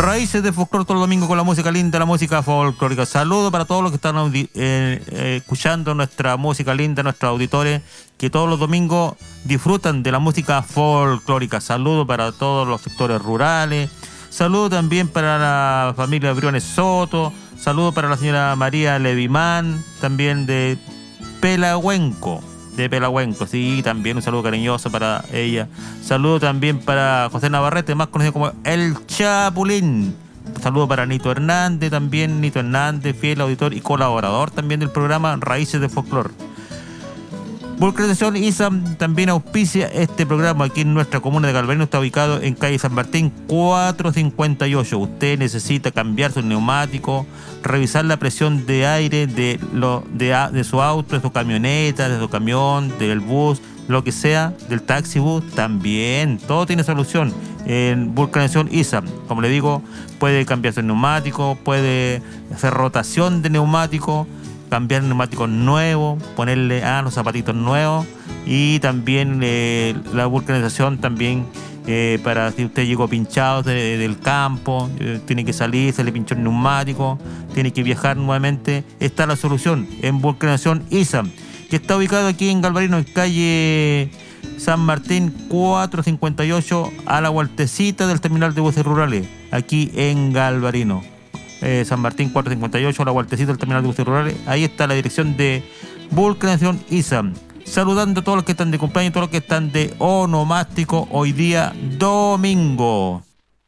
Raíces de Folclor todo el domingo con la música linda, la música folclórica. Saludos para todos los que están escuchando nuestra música linda, nuestros auditores, que todos los domingos disfrutan de la música folclórica. Saludos para todos los sectores rurales. Saludos también para la familia Briones Soto. Saludos para la señora María Levimán, también de Pelagüenco. Sí, también un saludo cariñoso para ella. Saludo también para José Navarrete, más conocido como El Chapulín. Saludo para Nito Hernández, fiel auditor y colaborador también del programa Raíces de Folclor. Vulcanización ISAM también auspicia este programa aquí en nuestra comuna de Galvarino. Está ubicado en calle San Martín 458. Usted necesita cambiar su neumático, revisar la presión de aire de su auto, de su camioneta, de su camión, del bus, lo que sea, del taxi bus, también. Todo tiene solución en Vulcanización ISAM. Como le digo, puede cambiar su neumático, puede hacer rotación de neumático, cambiar neumáticos nuevos, ponerle los zapatitos nuevos, y también la vulcanización también para si usted llegó pinchado del campo, tiene que salir, se le pinchó el neumático, tiene que viajar nuevamente. Está la solución en Vulcanización ISAM, que está ubicado aquí en Galvarino, en calle San Martín 458, a la vueltecita del terminal de buses rurales, aquí en Galvarino. San Martín 458, la vueltecita del terminal de buses rurales. Ahí está la dirección de Vulcanización ISAM. Saludando a todos los que están de cumpleaños, todos los que están de onomástico hoy día domingo.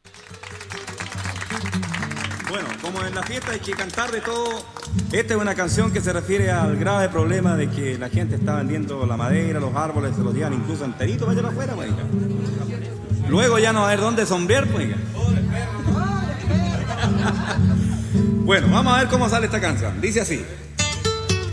Bueno, como en la fiesta hay que cantar de todo, esta es una canción que se refiere al grave problema de que la gente está vendiendo la madera, los árboles, se los llevan incluso enteritos para allá afuera, pues. Luego ya no va a haber dónde sombrear, pues. Bueno, vamos a ver cómo sale esta canción. Dice así.